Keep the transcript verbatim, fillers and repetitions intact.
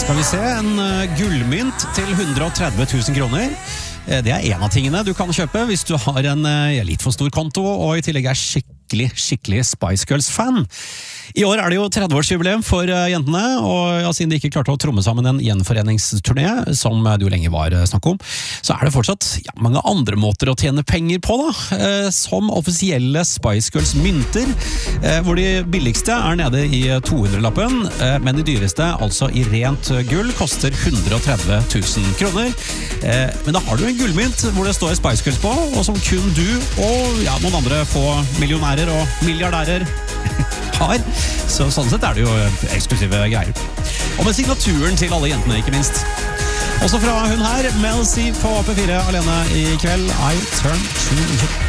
Skal vi se, en uh, gullmynt til hundre og tretti tusen kroner. Det er en av tingene du kan kjøpe hvis du har en uh, litt for stor konto, og i tillegg er skikkelig, skikkelig Spice Girls-fan. I år er det jo tretti-årsjubileum for uh, jentene, og ja, siden de ikke klarte å tromme sammen en gjenforeningsturné, som uh, det jo lenge var uh, snakk om, så er det fortsatt ja, mange andre måter å tjene penger på, da. Uh, som offisielle Spice Girls-mynter, uh, hvor de billigste er nede i to hundre-lappen, uh, men de dyreste, altså i rent uh, gull, koster hundre og tretti tusen kroner. Uh, men da har du en gullmynt hvor det står Spice Girls på, og som kun du og ja, noen andre få millionærer og milliardærer har. Så sånn sett er det jo eksklusive greier. Og med signaturen til alle jentene, ikke minst. Også fra hun her, Mel C på P fire alene i kveld, I Turn to